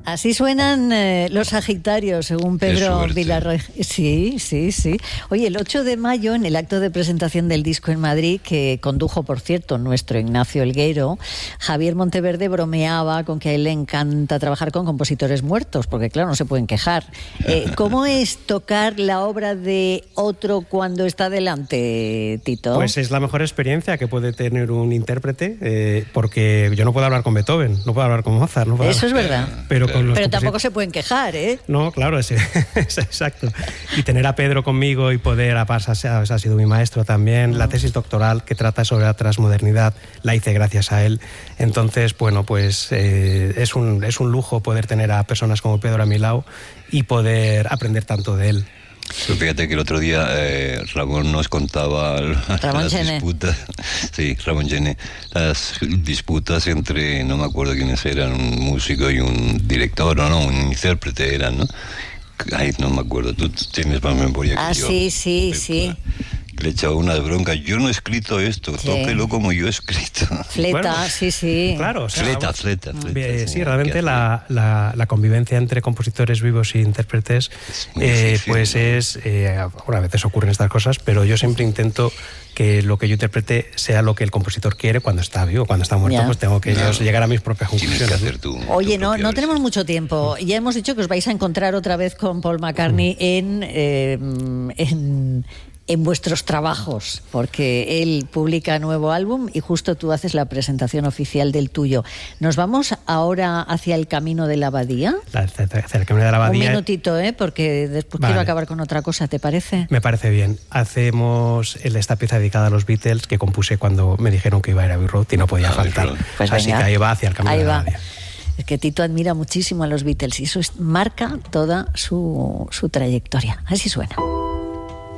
Así suenan los Sagitarios, según Pedro Vilarroy. Sí. Oye, el 8 de mayo, en el acto de presentación del disco en Madrid, que condujo, por cierto, nuestro Ignacio Elguero, Javier Monteverde bromeaba con que a él le encanta trabajar con compositores muertos, porque claro, no se pueden quejar. ¿Cómo es tocar la obra de otro cuando está delante, Tito? Pues es la mejor experiencia que puede tener un intérprete, porque yo no puedo hablar con Beethoven, no puedo hablar con Mozart. Eso es verdad. Pero tampoco se pueden quejar, ¿eh? No, claro, es exacto. Y tener a Pedro conmigo y poder, ha sido mi maestro también. La tesis doctoral que trata sobre la transmodernidad la hice gracias a él. Entonces, bueno, pues es un lujo poder tener a personas como Pedro a mi lado y poder aprender tanto de él. Pero fíjate que el otro día Ramón nos contaba las disputas. Sí, Ramón Gené. Las disputas entre, no me acuerdo quiénes eran, un músico y un director, o no, un intérprete eran, ¿no? Ay, no me acuerdo, tú tienes más memoria que yo. Sí. Le echaba una bronca. Yo no he escrito esto, tóquelo como yo he escrito. Fleta, sí. Claro, o sea, fleta. Sí, realmente la convivencia entre compositores vivos e intérpretes, pues es, a veces ocurren estas cosas, pero yo siempre intento que lo que yo interprete sea lo que el compositor quiere cuando está vivo. Cuando está muerto, pues tengo que llegar a mis propias conclusiones. Oye, no tenemos mucho tiempo. Ya hemos dicho que os vais a encontrar otra vez con Paul McCartney en vuestros trabajos, porque él publica nuevo álbum y justo tú haces la presentación oficial del tuyo. ¿Nos vamos ahora hacia el camino de la abadía? Hacia el camino de la abadía. Un minutito, porque después quiero acabar con otra cosa, ¿te parece? Me parece bien. Hacemos esta pieza dedicada a los Beatles que compuse cuando me dijeron que iba a ir a Abbey Road y no podía faltar. Pues así que ahí va hacia el camino de la abadía. Es que Tito admira muchísimo a los Beatles y eso marca toda su trayectoria. Así suena.